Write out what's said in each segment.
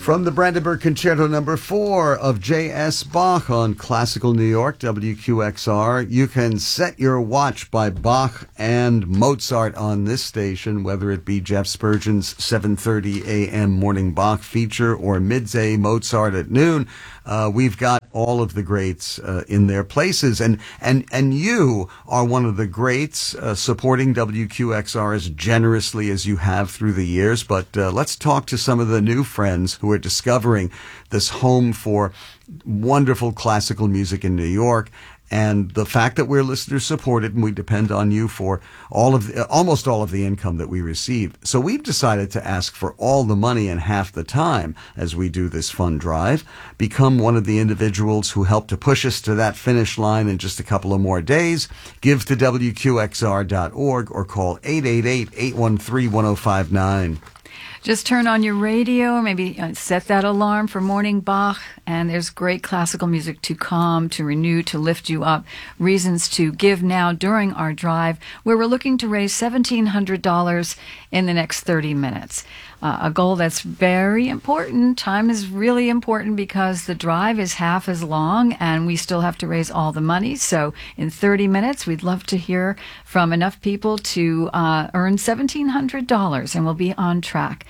From the Brandenburg Concerto Number 4 of J.S. Bach on Classical New York, WQXR. You can set your watch by Bach and Mozart on this station, whether it be Jeff Spurgeon's 7:30 a.m. Morning Bach feature or midday Mozart at noon. We've got all of the greats in their places. And you are one of the greats supporting WQXR as generously as you have through the years. But let's talk to some of the new friends who are discovering this home for wonderful classical music in New York. And the fact that we're listener supported and we depend on you for almost all of the income that we receive. So we've decided to ask for all the money in half the time as we do this fund drive. Become one of the individuals who help to push us to that finish line in just a couple of more days. Give to WQXR.org or call 888-813-1059. Just turn on your radio, or maybe set that alarm for Morning Bach, and there's great classical music to calm, to renew, to lift you up. Reasons to give now during our drive, where we're looking to raise $1,700 in the next 30 minutes. A goal that's very important. Time is really important because the drive is half as long and we still have to raise all the money. So in 30 minutes, we'd love to hear from enough people to earn $1,700, and we'll be on track.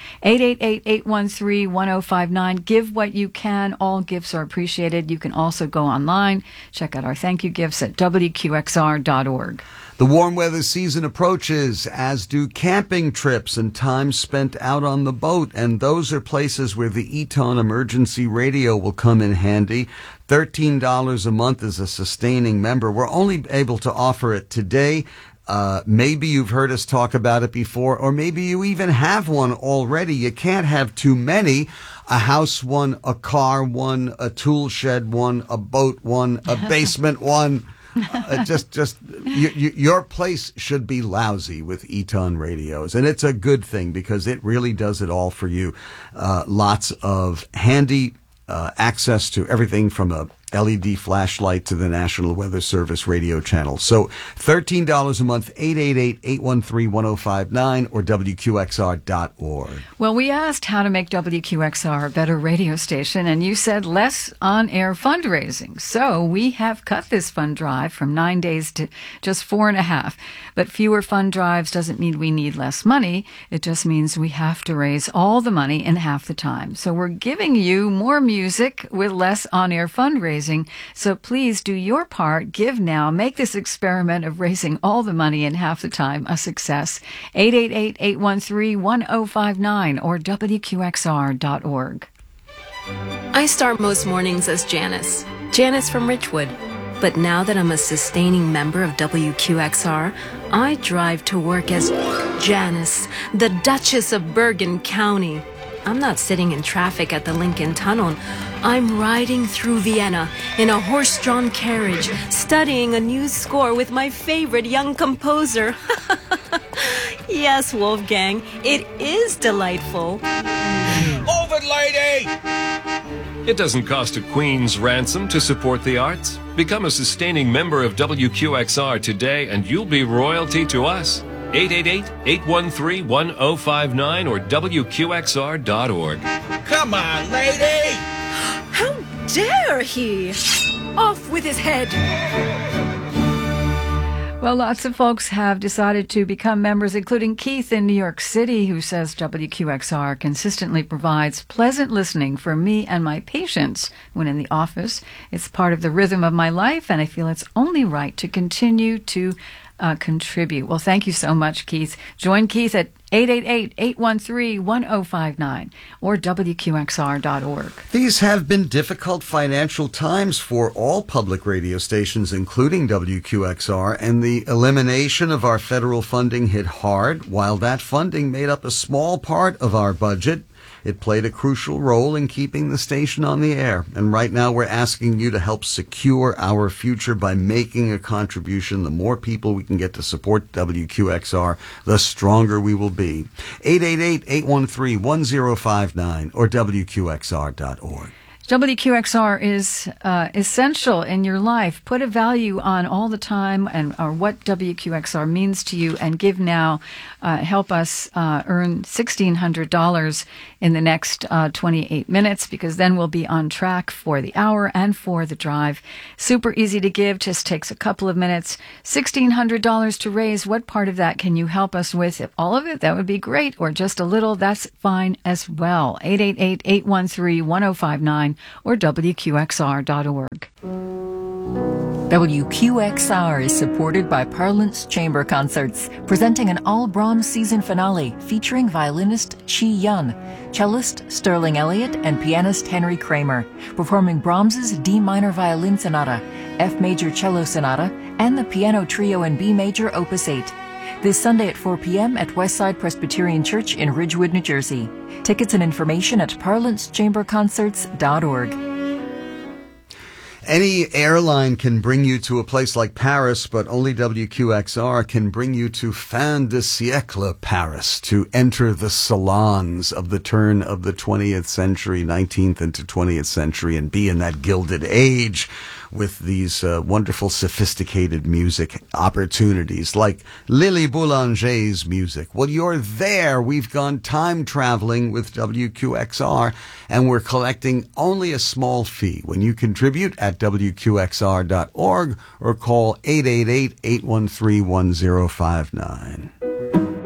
888-813-1059. Give what you can. All gifts are appreciated. You can also go online, check out our thank you gifts at WQXR.org. The warm weather season approaches, as do camping trips and time spent out on the boat, and those are places where the Eton Emergency Radio will come in handy. $13 a month as a sustaining member. We're only able to offer it today. Maybe you've heard us talk about it before, or maybe you even have one already. You can't have too many. A house one, a car one, a tool shed one, a boat one, a basement one. Your place should be lousy with Eton radios, and it's a good thing because it really does it all for you. Lots of handy access to everything from a LED flashlight to the National Weather Service radio channel. So $13 a month, 888-813-1059 or WQXR.org. Well, we asked how to make WQXR a better radio station, and you said less on-air fundraising. So we have cut this fund drive from 9 days to just 4.5. But fewer fund drives doesn't mean we need less money. It just means we have to raise all the money in half the time. So we're giving you more music with less on-air fundraising. So please do your part. Give now. Make this experiment of raising all the money in half the time a success. 888-813-1059 or WQXR.org. I start most mornings as Janice from Richwood. But now that I'm a sustaining member of WQXR, I drive to work as Janice, the Duchess of Bergen County. I'm not sitting in traffic at the Lincoln Tunnel. I'm riding through Vienna in a horse-drawn carriage, studying a new score with my favorite young composer. Yes, Wolfgang, it is delightful. Move it, lady! It doesn't cost a queen's ransom to support the arts. Become a sustaining member of WQXR today, and you'll be royalty to us. 888-813-1059 or WQXR.org. Come on, lady! How dare he! Off with his head! Well, lots of folks have decided to become members, including Keith in New York City, who says WQXR consistently provides pleasant listening for me and my patients when in the office. It's part of the rhythm of my life, and I feel it's only right to continue to contribute. Well, thank you so much, Keith. Join Keith at 888-813-1059 or WQXR.org. These have been difficult financial times for all public radio stations, including WQXR, and the elimination of our federal funding hit hard. While that funding made up a small part of our budget, it played a crucial role in keeping the station on the air. And right now we're asking you to help secure our future by making a contribution. The more people we can get to support WQXR, the stronger we will be. 888-813-1059 or WQXR.org. WQXR is essential in your life. Put a value on all the time and or what WQXR means to you, and give now. Help us earn $1,600 in the next 28 minutes, because then we'll be on track for the hour and for the drive. Super easy to give, just takes a couple of minutes. $1,600 to raise. What part of that can you help us with? If all of it, that would be great, or just a little, that's fine as well. 888-813-1059 or WQXR.org. WQXR is supported by Parlance Chamber Concerts, presenting an all Brahms season finale featuring violinist Chi Yun, cellist Sterling Elliott, and pianist Henry Kramer, performing Brahms's D minor violin sonata, F major cello sonata, and the piano trio in B major opus 8. This Sunday at 4 p.m. at Westside Presbyterian Church in Ridgewood, New Jersey. Tickets and information at parlancechamberconcerts.org. Any airline can bring you to a place like Paris, but only WQXR can bring you to fin de siècle Paris, to enter the salons of the turn of the 20th century, 19th into 20th century, and be in that gilded age with these wonderful, sophisticated music opportunities like Lily Boulanger's music. Well, you're there. We've gone time traveling with WQXR, and we're collecting only a small fee when you contribute at WQXR.org or call 888-813-1059.